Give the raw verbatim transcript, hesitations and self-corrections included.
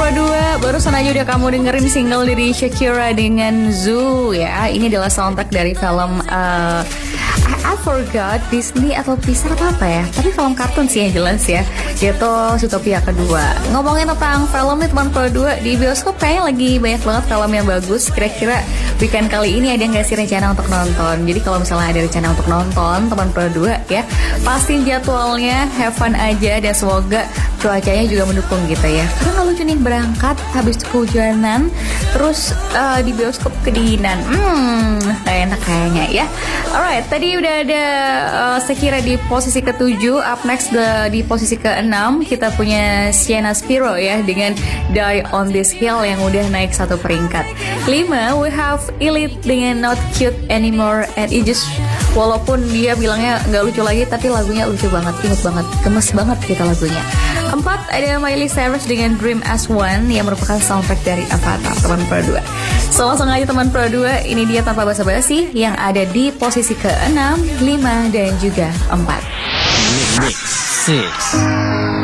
Pro dua, barusan aja udah kamu dengerin single dari Shakira dengan Zoo ya. Ini adalah soundtrack dari film uh, I, I forgot Disney atau Pixar atau apa ya. Tapi film kartun sih yang jelas ya. Yaitu Zootopia kedua. Ngomongin tentang film nih teman Pro dua, di bioskop kayaknya lagi banyak banget film yang bagus. Kira-kira weekend kali ini ada nggak sih rencana untuk nonton? Jadi kalau misalnya ada rencana untuk nonton teman Pro dua ya, pasti jadwalnya have fun aja dan semoga cuacanya juga mendukung gitu ya. Karena nggak lucu nih berangkat habis kehujanan terus uh, di bioskop kedinginan. Hmm, gak enak kayaknya ya. Alright, tadi udah ada uh, Shakira di posisi ketujuh. Up next the, di posisi keenam kita punya Sienna Spiro ya dengan Die on This Hill yang udah naik satu peringkat. Lima, we have Elite dengan Not Cute Anymore, and it just, walaupun dia bilangnya nggak lucu lagi tapi lagunya lucu banget, imut banget, gemes banget kita lagunya. Empat, ada Miley Cyrus dengan Dream as One yang merupakan soundtrack dari Avatar teman Pro dua. So langsung aja teman Pro dua, ini dia tanpa basa-basi yang ada di posisi keenam, lima dan juga empat. Mix six.